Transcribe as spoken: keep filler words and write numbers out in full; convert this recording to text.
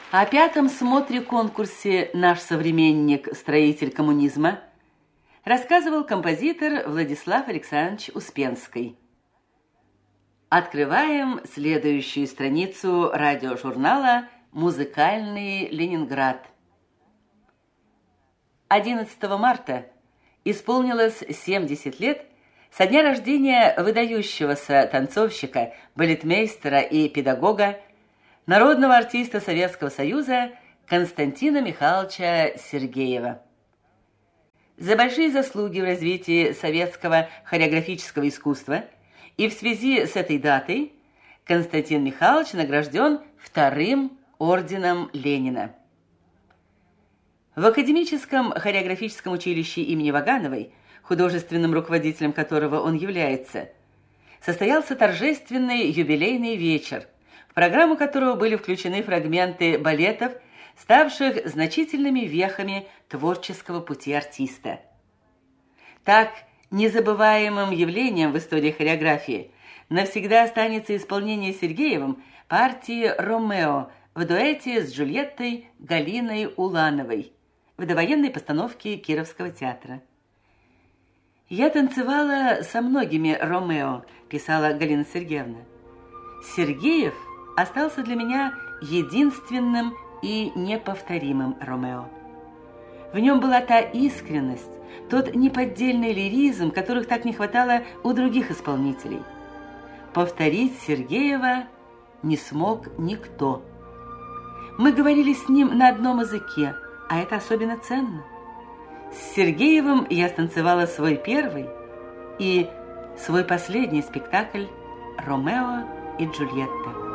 О пятом смотре-конкурсе «Наш современник. Строитель коммунизма» рассказывал композитор Владислав Александрович Успенский. Открываем следующую страницу радиожурнала «Музыкальный Ленинград». одиннадцатого марта исполнилось семьдесят лет со дня рождения выдающегося танцовщика, балетмейстера и педагога, народного артиста Советского Союза Константина Михайловича Сергеева. За большие заслуги в развитии советского хореографического искусства и в связи с этой датой Константин Михайлович награжден вторым орденом Ленина. В Академическом хореографическом училище имени Вагановой, художественным руководителем которого он является, состоялся торжественный юбилейный вечер, в программу которого были включены фрагменты балетов, ставших значительными вехами творческого пути артиста. Так, незабываемым явлением в истории хореографии навсегда останется исполнение Сергеевым партии «Ромео» в дуэте с Джульеттой Галиной Улановой в довоенной постановке Кировского театра. «Я танцевала со многими Ромео», – писала Галина Сергеевна. «Сергеев остался для меня единственным и неповторимым Ромео. В нем была та искренность, тот неподдельный лиризм, которых так не хватало у других исполнителей. Повторить Сергеева не смог никто. Мы говорили с ним на одном языке, а это особенно ценно. С Сергеевым я станцевала свой первый и свой последний спектакль «Ромео и Джульетта».